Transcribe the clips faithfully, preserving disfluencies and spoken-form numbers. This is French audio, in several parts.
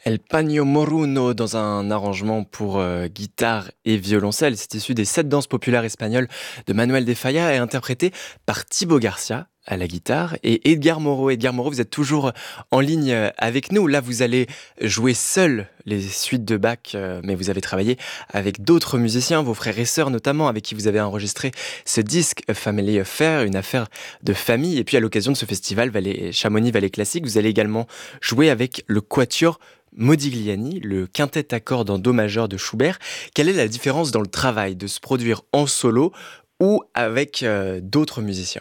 El Pagno Moruno dans un arrangement pour euh, guitare et violoncelle. C'est issu des sept danses populaires espagnoles de Manuel de Falla et interprété par Thibaut Garcia à la guitare et Edgar Moreau. Edgar Moreau, vous êtes toujours en ligne euh, avec nous. Là, vous allez jouer seul les suites de Bach, euh, mais vous avez travaillé avec d'autres musiciens, vos frères et sœurs notamment, avec qui vous avez enregistré ce disque A Family Affair, une affaire de famille. Et puis à l'occasion de ce festival Valais, Chamonix Valais Classique, vous allez également jouer avec le Quatuor Modigliani, le quintet à cordes en do majeur de Schubert. Quelle est la différence dans le travail de se produire en solo ou avec euh, d'autres musiciens?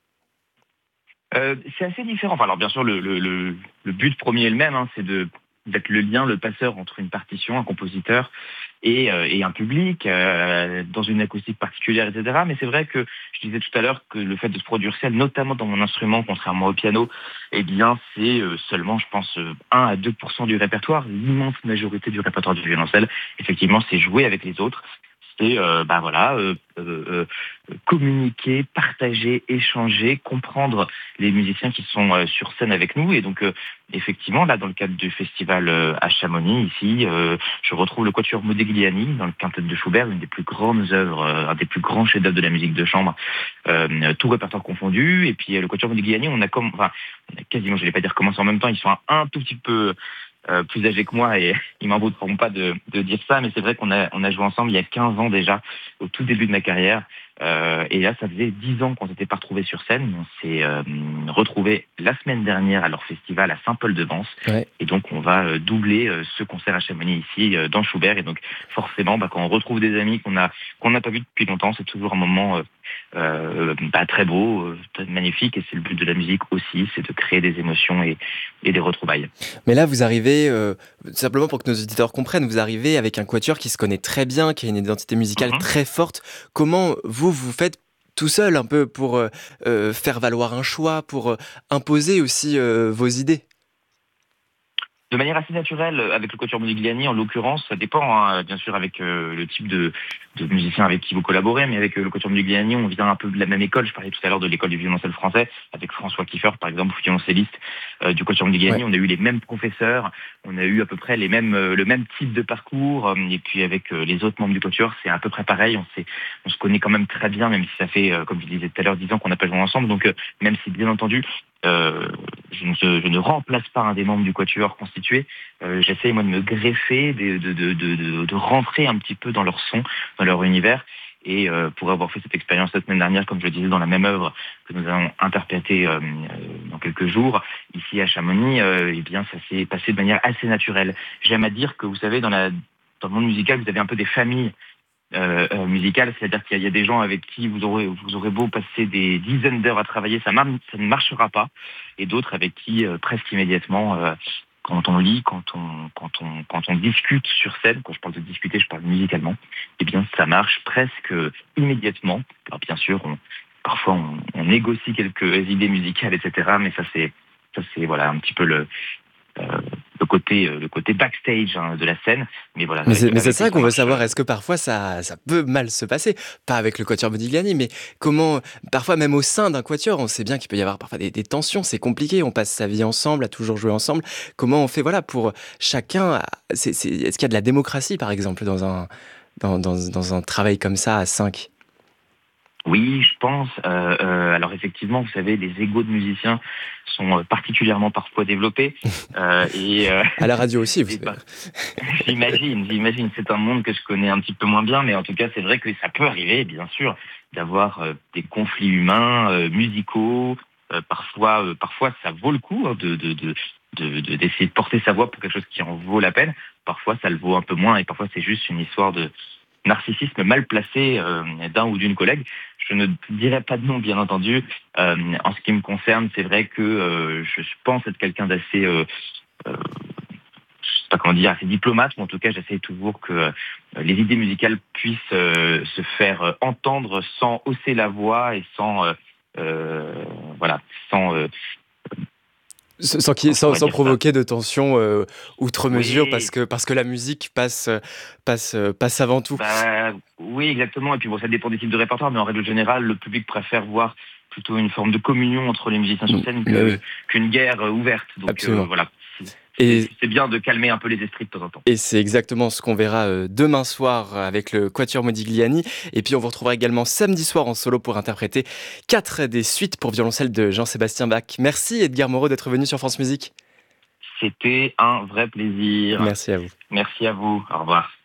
Euh, c'est assez différent. Enfin, alors bien sûr, le, le, le, le but premier est le même, hein, c'est de d'être le lien, le passeur entre une partition, un compositeur et, euh, et un public, euh, dans une acoustique particulière, et cetera. Mais c'est vrai que je disais tout à l'heure que le fait de se produire seul, notamment dans mon instrument, contrairement au piano, eh bien c'est euh, seulement, je pense, euh, un à deux pour cent du répertoire. L'immense majorité du répertoire du violoncelle, effectivement, c'est jouer avec les autres. C'est euh, bah voilà, euh, euh, euh, communiquer, partager, échanger, comprendre les musiciens qui sont euh, sur scène avec nous. Et donc, euh, effectivement, là, dans le cadre du festival euh, à Chamonix, ici, euh, je retrouve le Quatuor Modigliani dans le quintet de Schubert, une des plus grandes œuvres, euh, un des plus grands chefs-d'œuvre de la musique de chambre, euh, tout répertoire confondu. Et puis, euh, le Quatuor Modigliani, on a comme, enfin, on a quasiment, je ne vais pas dire commencé en même temps, ils sont un, un tout petit peu euh, plus âgés que moi et ils m'en voudront pas de, de dire ça, mais c'est vrai qu'on a, on a joué ensemble il y a quinze ans déjà, au tout début de ma carrière. Euh, et là, ça faisait dix ans qu'on s'était pas retrouvés sur scène. On s'est euh, retrouvés la semaine dernière à leur festival à Saint-Paul-de-Vence. Ouais. Et donc, on va euh, doubler euh, ce concert à Chamonix ici, euh, dans Schubert. Et donc, forcément, bah, quand on retrouve des amis qu'on a qu'on n'a pas vus depuis longtemps, c'est toujours un moment euh, euh, bah, très beau, euh, très magnifique. Et c'est le but de la musique aussi, c'est de créer des émotions et, et des retrouvailles. Mais là, vous arrivez, euh, simplement pour que nos auditeurs comprennent, vous arrivez avec un quatuor qui se connaît très bien, qui a une identité musicale Mhm. très forte. Comment vous, vous faites tout seul un peu pour euh, euh, faire valoir un choix, pour euh, imposer aussi euh, vos idées? De manière assez naturelle, euh, avec le Quatuor Modigliani, en l'occurrence, ça dépend, hein, bien sûr, avec euh, le type de, de musicien avec qui vous collaborez, mais avec euh, le Quatuor Modigliani, on vient un peu de la même école. Je parlais tout à l'heure de l'école du violoncelle français, avec François Kiefer, par exemple, violoncelliste euh, du Quatuor Ouais. Modigliani. On a eu les mêmes professeurs, on a eu à peu près les mêmes, euh, le même type de parcours, euh, et puis avec euh, les autres membres du Quatuor, c'est à peu près pareil. On, s'est, on se connaît quand même très bien, même si ça fait, euh, comme je disais tout à l'heure, dix ans qu'on n'a pas joué ensemble. Donc, euh, même si, bien entendu, euh, je, ne, je ne remplace pas un des membres du Quatuor constitué. Euh, j'essaye moi de me greffer, de, de, de, de, de rentrer un petit peu dans leur son, dans leur univers. Et euh, pour avoir fait cette expérience la semaine dernière, comme je le disais, dans la même œuvre que nous allons interpréter euh, dans quelques jours, ici à Chamonix, euh, eh bien ça s'est passé de manière assez naturelle. J'aime à dire que, vous savez, dans, la, dans le monde musical, vous avez un peu des familles euh, euh, musicales, c'est-à-dire qu'il y a, il y a des gens avec qui vous aurez, vous aurez beau passer des dizaines d'heures à travailler, ça, mar- ça ne marchera pas, et d'autres avec qui euh, presque immédiatement, euh, quand on lit, quand on, quand on, quand on discute sur scène, quand je parle de discuter, je parle musicalement, eh bien, ça marche presque immédiatement. Alors, bien sûr, on, parfois, on, on négocie quelques idées musicales, et cetera, mais ça, c'est, ça, c'est, voilà, un petit peu le, euh, le côté, euh, le côté backstage, hein, de la scène. Mais voilà, Mais c'est, avec, mais c'est avec eux, ça ça qu'on veut marche. savoir. euh, Est-ce que parfois ça, ça peut mal se passer? Pas avec le quatuor Modigliani, mais comment, parfois même au sein d'un quatuor, on sait bien qu'il peut y avoir parfois des, des tensions, c'est compliqué, on passe sa vie ensemble, à toujours jouer ensemble. Comment on fait, voilà, pour chacun, à- c'est, c'est- est-ce qu'il y a de la démocratie, par exemple, dans un, dans, dans, dans un travail comme ça à cinq? Oui, je pense. Euh, euh, alors effectivement, vous savez, les égos de musiciens sont euh, particulièrement parfois développés. Euh, et euh, À la radio aussi, vous et savez. par- j'imagine, j'imagine. C'est un monde que je connais un petit peu moins bien, mais en tout cas, c'est vrai que ça peut arriver, bien sûr, d'avoir euh, des conflits humains, euh, musicaux. Euh, parfois, euh, parfois, ça vaut le coup, hein, de, de, de, de- de- d'essayer de porter sa voix pour quelque chose qui en vaut la peine. Parfois, ça le vaut un peu moins, et parfois, c'est juste une histoire de narcissisme mal placé euh, d'un ou d'une collègue. Je ne dirai pas de nom, bien entendu. Euh, en ce qui me concerne, c'est vrai que euh, je pense être quelqu'un d'assez, euh, euh, je sais pas comment dire, assez diplomate, mais en tout cas, j'essaie toujours que euh, les idées musicales puissent euh, se faire euh, entendre sans hausser la voix et sans, euh, euh, voilà, sans, euh, Sans, qu'il- comment je sans, pourrais sans dire ça. provoquer de tension euh, outre mesure, parce Oui, que, parce que la musique passe, euh, passe, euh, passe avant tout. bah oui, exactement. Et puis bon, ça dépend des types de répertoire, mais en règle générale, le public préfère voir plutôt une forme de communion entre les musiciens sur scène que, oui. qu'une guerre ouverte. Donc Absolument. euh, voilà. Et c'est bien de calmer un peu les esprits de temps en temps. Et c'est exactement ce qu'on verra euh, demain soir avec le Quatuor Modigliani. Et puis on vous retrouvera également samedi soir en solo pour interpréter quatre des suites pour violoncelle de Jean-Sébastien Bach. Merci Edgar Moreau d'être venu sur France Musique. C'était un vrai plaisir. Merci à vous. Merci à vous. Au revoir.